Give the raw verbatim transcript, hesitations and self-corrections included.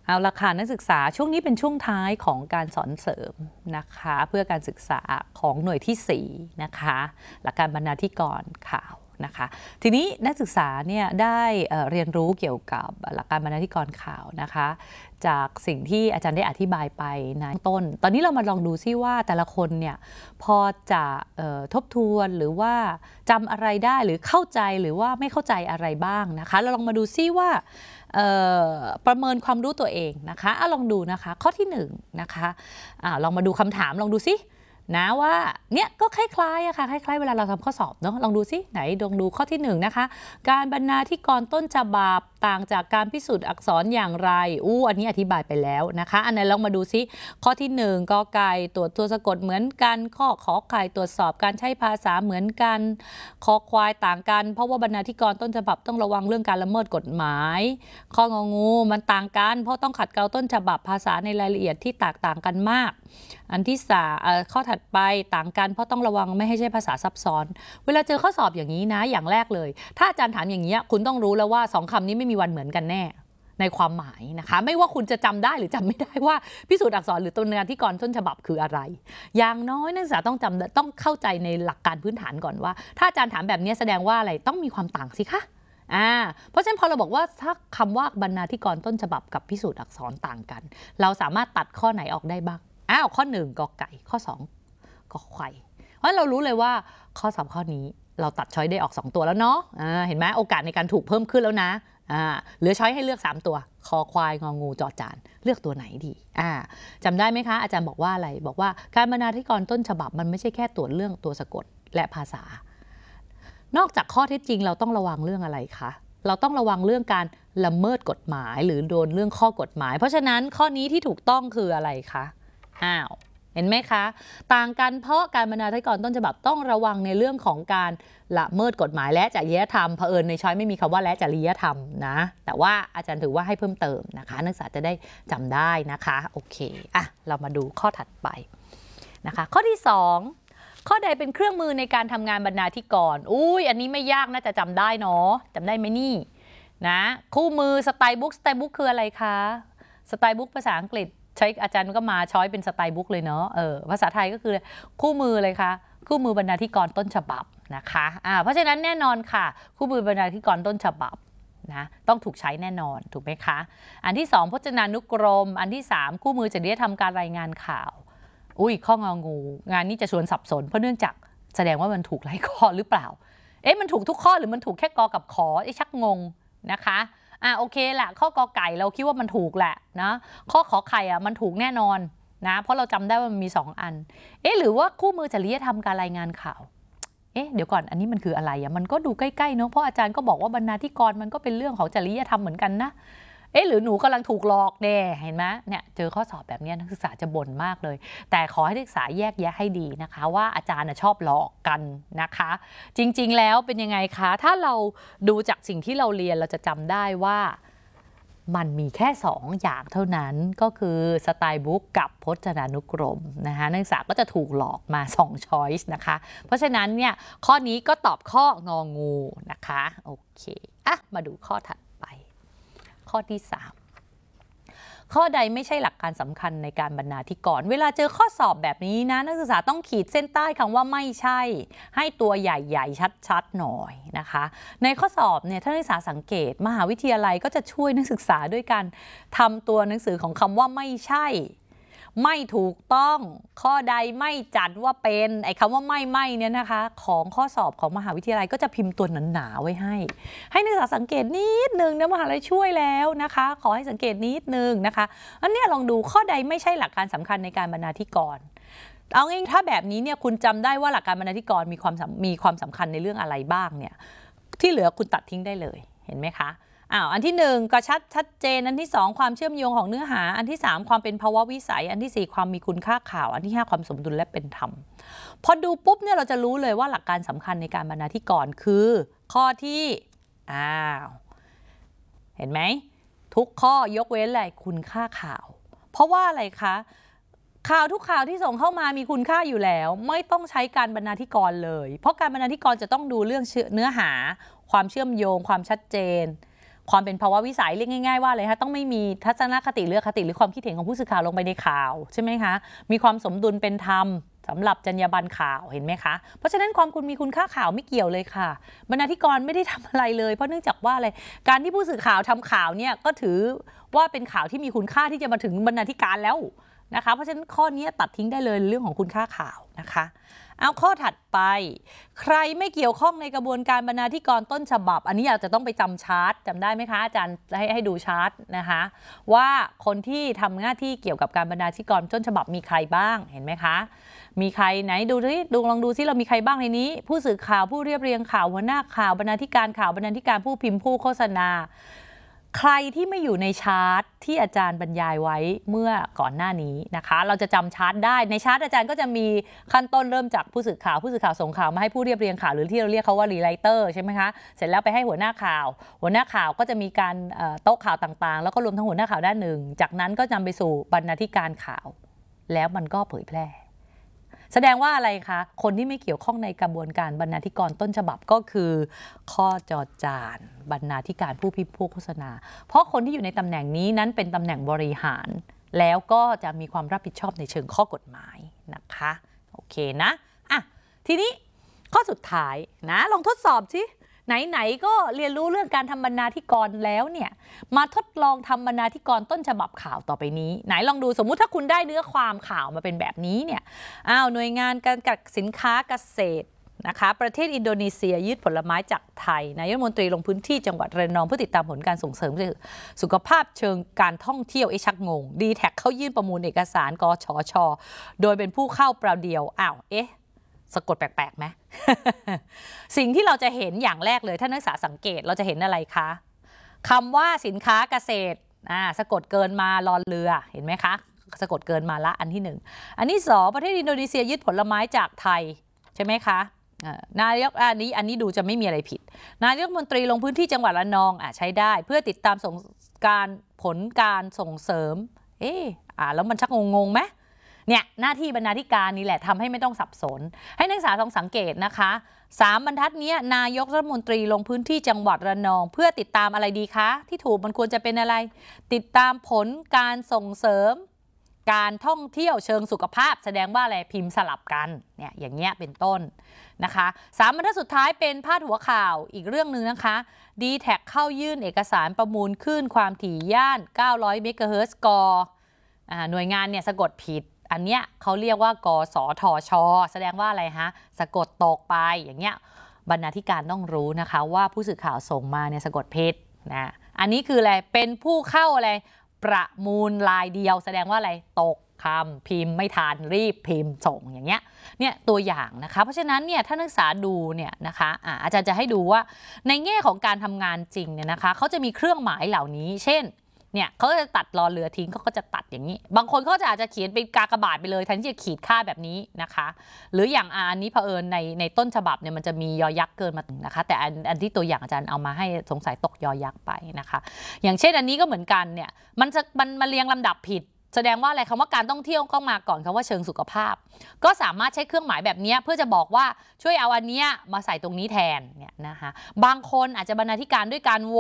เอาละค่ะนักศึกษาช่วงนี้เป็นช่วงท้ายของการสอนเสริมนะคะเพื่อการศึกษาของหน่วยที่สี่นะคะหลักการบรรณาธิกรข่าวนะคะทีนี้นักศึกษาเนี่ยได้เรียนรู้เกี่ยวกับหลักการบรรณาธิกรข่าวนะคะจากสิ่งที่อาจารย์ได้อธิบายไปในต้นตอนนี้เรามาลองดูซิว่าแต่ละคนเนี่ยพอจะทบทวนหรือว่าจำอะไรได้หรือเข้าใจหรือว่าไม่เข้าใจอะไรบ้างนะคะเราลองมาดูซิว่าประเมินความรู้ตัวเองนะคะเอาลองดูนะคะข้อที่หนึ่งนะคะอะลองมาดูคำถามลองดูซินะว่าเนี่ยก็คล้ายๆอะค่ะคล้ายๆเวลาเราทำข้อสอบเนาะลองดูซิไหนลองดูข้อที่หนึ่งนะคะการบรรณาธิกรต้นฉบับต่างจากการพิสูจน์อักษรอย่างไรอู้อันนี้อธิบายไปแล้วนะคะอันไหนลองมาดูซิข้อที่หนึ่งกอไก่ตรวจตัวสะกดเหมือนกันข้อขอไข่ตรวจสอบการใช้ภาษาเหมือนกันคอควายต่างกันเพราะว่าบรรณาธิกรต้นฉบับต้องระวังเรื่องการละเมิดกฎหมายข้ององูมันต่างกันเพราะต้องขัดเกลาต้นฉบับภาษาในรายละเอียดที่แตกต่างกันมากอันที่สามข้อถัดไปต่างกันเพราะต้องระวังไม่ให้ใช้ภาษาซับซ้อนเวลาเจอข้อสอบอย่างนี้นะอย่างแรกเลยถ้าอาจารย์ถามอย่างนี้คุณต้องรู้แล้วว่าสองคำนี้ไม่มีวันเหมือนกันแน่ในความหมายนะคะไม่ว่าคุณจะจำได้หรือจำไม่ได้ว่าพิสูจน์อักษรหรือตัวบรรณาธิกรต้นฉบับคืออะไรอย่างน้อยนักศึกษาต้องจำต้องเข้าใจในหลักการพื้นฐานก่อนว่าถ้าอาจารย์ถามแบบนี้แสดงว่าอะไรต้องมีความต่างสิคะอ่าเพราะฉะนั้นพอเราบอกว่าถ้าคำว่าบรรณาธิกรต้นฉบับกับพิสูจน์อักษรต่างกันเราสามารถตัดข้อไหนออกได้บ้างอ้าวข้อหนึ่งกอไก่ข้อสองกอไข่เพราะเรารู้เลยว่าข้อสอบข้อนี้เราตัดช้อยได้ออกสองตัวแล้วเนาะอ่าเห็นไหมโอกาสในการถูกเพิ่มขึ้นแล้วนะอ่าเหลือช้อยให้เลือกสามตัวคอควายงองูจอจานเลือกตัวไหนดีอ่าจำได้ไหมคะอาจารย์บอกว่าอะไรบอกว่าการบรรณาธิกรต้นฉบับมันไม่ใช่แค่ตรวจเรื่องตัวสะกดและภาษานอกจากข้อเท็จจริงเราต้องระวังเรื่องอะไรคะเราต้องระวังเรื่องการละเมิดกฎหมายหรือโดนเรื่องข้อกฎหมายเพราะฉะนั้นข้อนี้ที่ถูกต้องคืออะไรคะอ้าวเห็นไหมคะต่างกันเพราะการบรรณาธิกรต้นฉบับต้องระวังในเรื่องของการละเมิดกฎหมายและจริยธรรมเผอิญในช้อยไม่มีคำว่าและจริยธรรมนะแต่ว่าอาจารย์ถือว่าให้เพิ่มเติมนะคะนักศึกษาจะได้จำได้นะคะโอเคอ่ะเรามาดูข้อถัดไปนะคะข้อที่สองข้อใดเป็นเครื่องมือในการทำงานบรรณาธิกรอุ้ยอันนี้ไม่ยากน่าจะจำได้เนาะจำได้ไหมนี่นะคู่มือสไตล์บุ๊กสไตล์บุ๊กคืออะไรคะสไตล์บุ๊กภาษาอังกฤษใช้อาจารย์ก็มาช้อยเป็นสไตล์บุ๊กเลยเนาะเออภาษาไทยก็คือคู่มือเลยค่ะคู่มือบรรณาธิกรต้นฉบับนะคะอ่าเพราะฉะนั้นแน่นอนค่ะคู่มือบรรณาธิกรต้นฉบับนะต้องถูกใช้แน่นอนถูกไหมคะอันที่สองพจนานุกรมอันที่สามคู่มือจริยธรรมการรายงานข่าวอุ้ยข้ององูงานนี้จะชวนสับสนเพราะเนื่องจากแสดงว่ามันถูกหลายข้อหรือเปล่าเอ๊ะมันถูกทุกข้อหรือมันถูกแค่กอกับขอไอ้ชักงงนะคะอ่ะโอเคแหละข้อกอไก่เราคิดว่ามันถูกแหละนะข้อขอไข่อ่ะมันถูกแน่นอนนะเพราะเราจำได้ว่ามันมีสองอันเอ๊ะหรือว่าคู่มือจริยธรรมการรายงานข่าวเอ๊ะเดี๋ยวก่อนอันนี้มันคืออะไรอ่ะมันก็ดูใกล้ๆเนาะเพราะอาจารย์ก็บอกว่าบรรณาธิกรมันก็เป็นเรื่องของจริยธรรมเหมือนกันนะเอ๊ะหรือหนูกำลังถูกหลอกแน่เห็นไหมเนี่ยเจอข้อสอบแบบนี้นักศึกษาจะบ่นมากเลยแต่ขอให้นักศึกษาแยกแยะให้ดีนะคะว่าอาจารย์ชอบหลอกกันนะคะจริงๆแล้วเป็นยังไงคะถ้าเราดูจากสิ่งที่เราเรียนเราจะจำได้ว่ามันมีแค่สองอย่างเท่านั้นก็คือสไตล์บุ๊กกับพจนานุกรมนะคะนักศึกษาก็จะถูกหลอกมาสองช้อยส์นะคะเพราะฉะนั้นเนี่ยข้อนี้ก็ตอบข้ององูนะคะโอเคอ่ะมาดูข้อถัดไปข้อที่สามข้อใดไม่ใช่หลักการสำคัญในการบรรณาธิกรเวลาเจอข้อสอบแบบนี้นะนักศึกษาต้องขีดเส้นใต้คำว่าไม่ใช่ให้ตัวใหญ่ๆชัดๆหน่อยนะคะในข้อสอบเนี่ยถ้านักศึกษาสังเกตมหาวิทยาลัยก็จะช่วยนักศึกษาด้วยการทำตัวหนังสือของคำว่าไม่ใช่ไม่ถูกต้องข้อใดไม่จัดว่าเป็นไอ้คำว่าไม่ไม่เนี่ยนะคะของข้อสอบของมหาวิทยาลัยก็จะพิมพ์ตัวหนาๆไว้ให้ให้นักศึกษาสังเกตนิดนึงนะมหาวิทยาลัยช่วยแล้วนะคะขอให้สังเกตนิดนึงนะคะอันนี้ลองดูข้อใดไม่ใช่หลักการสำคัญในการบรรณาธิกรเอาง่ายถ้าแบบนี้เนี่ยคุณจำได้ว่าหลักการบรรณาธิกรมีความมีความสำคัญในเรื่องอะไรบ้างเนี่ยที่เหลือคุณตัดทิ้งได้เลยเห็นไหมคะอ้าวอันที่หนึ่งกระชัดชัดเจนอันที่สองความเชื่อมโยงของเนื้อหาอันที่สามความเป็นภาวะวิสัยอันที่สี่ความมีคุณค่าข่าวอันที่ห้าความสมดุลและเป็นธรรมพอดูปุ๊บเนี่ยเราจะรู้เลยว่าหลักการสำคัญในการบรรณาธิกรคือข้อที่อ้าวเห็นไหมทุกข้อยกเว้นอะไรคุณค่าข่าวเพราะว่าอะไรคะข่าวทุกข่าวที่ส่งเข้ามามีคุณค่าอยู่แล้วไม่ต้องใช้การบรรณาธิกรเลยเพราะการบรรณาธิกรจะต้องดูเรื่องเนื้อหาความเชื่อมโยงความชัดเจนความเป็นภาวะวิสัยเรียกง่ายๆว่าเลยคะต้องไม่มีทัศนคติหรือคติหรือความคิดเห็นของผู้สื่อข่าวลงไปในข่าวใช่ไหมคะมีความสมดุลเป็นธรรมสำหรับจรรยาบรรณข่าวเห็นไหมคะเพราะฉะนั้นความคุณมีคุณค่าข่าวไม่เกี่ยวเลยค่ะบรรณาธิกรไม่ได้ทำอะไรเลยเพราะเนื่องจากว่าอะไรการที่ผู้สื่อข่าวทำข่าวเนี่ยก็ถือว่าเป็นข่าวที่มีคุณค่าที่จะมาถึงบรรณาธิการแล้วนะคะเพราะฉะนั้นข้อนี้ตัดทิ้งได้เลยเรื่องของคุณค่าข่าวนะคะเอาข้อถัดไปใครไม่เกี่ยวข้องในกระบวนการบรรณาธิกรต้นฉบับอันนี้อาจจะต้องไปจำชาร์ตจำได้ไหมคะอาจารย์ให้ให้ดูชาร์ตนะคะว่าคนที่ทำหน้าที่เกี่ยวกับการบรรณาธิกรต้นฉบับมีใครบ้างเห็นไหมคะมีใครไหนดูที่ดูลองดูซิเรามีใครบ้างในนี้ผู้สื่อข่าวผู้เรียบเรียงข่าวหัวหน้าข่าวบรรณาธิการข่าวบรรณาธิการผู้พิมพ์ผู้โฆษณาใครที่ไม่อยู่ในชาร์ตที่อาจารย์บรรยายไว้เมื่อก่อนหน้านี้นะคะเราจะจำชาร์ตได้ในชาร์ตอาจารย์ก็จะมีขั้นต้นเริ่มจากผู้สื่อข่าวผู้สื่อข่าวส่งข่าวมาให้ผู้เรียบเรียงข่าวหรือที่เราเรียกเขาว่ารีไลเตอร์ใช่ไหมคะเสร็จแล้วไปให้หัวหน้าข่าวหัวหน้าข่าวก็จะมีการโต๊ะข่าวต่างๆแล้วก็รวมทั้งหัวหน้าข่าวด้านหนึ่งจากนั้นก็นำไปสู่บรรณาธิการข่าวแล้วมันก็เผยแพร่แสดงว่าอะไรคะคนที่ไม่เกี่ยวข้องในกระบวนการบรรณาธิกรต้นฉบับก็คือข้อจอจานบรรณาธิการผู้พิมพ์ผู้โฆษณาเพราะคนที่อยู่ในตำแหน่งนี้นั้นเป็นตำแหน่งบริหารแล้วก็จะมีความรับผิดชอบในเชิงข้อกฎหมายนะคะโอเคนะอ่ะทีนี้ข้อสุดท้ายนะลองทดสอบสิไหนๆก็เรียนรู้เรื่องการทำบรรณาธิกรแล้วเนี่ยมาทดลองทำบรรณาธิกรต้นฉบับข่าวต่อไปนี้ไหนลองดูสมมุติถ้าคุณได้เนื้อความข่าวมาเป็นแบบนี้เนี่ยอ้าวหน่วยงานการจัดสินค้าเกษตรนะคะประเทศอินโดนีเซียยึดผลไม้จากไทยนายกรัฐมนตรีลงพื้นที่จังหวัดระนองเพื่อติดตามผลการส่งเสริมสุขภาพเชิงการท่องเที่ยวไอ้ชักงงดีแท็กเข้ายื่นประมูลเอกสารกชชโดยเป็นผู้เข้าเปล่าเดียวอ้าวเอ๊ะสะกดแปลกๆไหม สิ่งที่เราจะเห็นอย่างแรกเลยถ้านักศึกษาสังเกตเราจะเห็นอะไรคะคำว่าสินค้าเกษตรอ่าสะกดเกินมารอเรือเห็นไหมคะสะกดเกินมาละอันที่หนึ่งอันที่สองประเทศอินโดนีเซียยึดผลไม้จากไทยใช่ไหมคะนายกอันนี้อันนี้ดูจะไม่มีอะไรผิดนายกรัฐมนตรีลงพื้นที่จังหวัดระนองอ่ะใช้ได้เพื่อติดตามส่งการผลการส่งเสริมเอ๊ะอ่าแล้วมันชักงงๆไหมเนี่ยหน้าที่บรรณาธิการนี่แหละทำให้ไม่ต้องสับสนให้นักศึกษาลองสังเกตนะคะสามบรรทัดนี้นายกรัฐมนตรีลงพื้นที่จังหวัดระนองเพื่อติดตามอะไรดีคะที่ถูกมันควรจะเป็นอะไรติดตามผลการส่งเสริมการท่องเที่ยวเชิงสุขภาพแสดงว่าอะไรพิมพ์สลับกันเนี่ยอย่างเงี้ยเป็นต้นนะคะสามบรรทัดสุดท้ายเป็นพาดหัวข่าวอีกเรื่องหนึ่งนะคะ ดี แท็ก เข้ายื่นเอกสารประมูลคลื่นความถี่ย่านเก้าร้อยเมกะเฮิรตซ์กหน่วยงานเนี่ยสะกดผิดอันเนี้ยเขาเรียกว่ากสทช.แสดงว่าอะไรฮะสะกดตกไปอย่างเงี้ยบรรณาธิการต้องรู้นะคะว่าผู้สื่อข่าวส่งมาเนี่ยสะกดผิดนะอันนี้คืออะไรเป็นผู้เข้าอะไรประมูลรายเดียวแสดงว่าอะไรตกคำพิมพ์ไม่ทันรีบพิมพ์ส่งอย่างเงี้ยเนี่ยตัวอย่างนะคะเพราะฉะนั้นเนี่ยถ้านักศึกษาดูเนี่ยนะคะอะอาจารย์จะให้ดูว่าในแง่ของการทำงานจริงเนี่ยนะคะเขาจะมีเครื่องหมายเหล่านี้เช่นเนี่ยเขาจะตัดรอเรือทิ้งเขาก็จะตัดอย่างนี้บางคนเขาจะอาจจะเขียนเป็นกากบาทไปเลยแทนที่จะขีดค่าแบบนี้นะคะหรืออย่างอันนี้เผอิญในในต้นฉบับเนี่ยมันจะมียอยักษ์เกินมานะคะแต่อันอันที่ตัวอย่างอาจารย์เอามาให้สงสัยตกยอยักษ์ไปนะคะอย่างเช่นอันนี้ก็เหมือนกันเนี่ยมันจะมันมาเรียงลำดับผิดแสดงว่าอะไรคำว่าการท่องเที่ยวก็มาก่อนคำว่าเชิงสุขภาพก็สามารถใช้เครื่องหมายแบบนี้เพื่อจะบอกว่าช่วยเอาอันเนี้ยมาใส่ตรงนี้แทนเนี่ยนะคะบางคนอาจจะบรรณาธิการด้วยการ